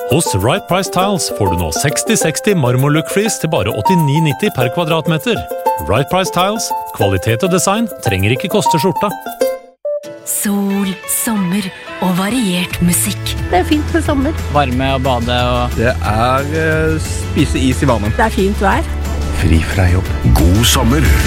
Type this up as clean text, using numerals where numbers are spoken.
Hos Right Price Tiles får du nå 60-60 marmorlook-flis til bare 89,90 per kvadratmeter. Right Price Tiles, kvalitet og design trenger ikke koste skjorta. Sol, sommer og variert musikk. Det fint med sommer. Varme og bade og... Det spise is i vannet. Det fint vær. Fri fra jobb. God sommer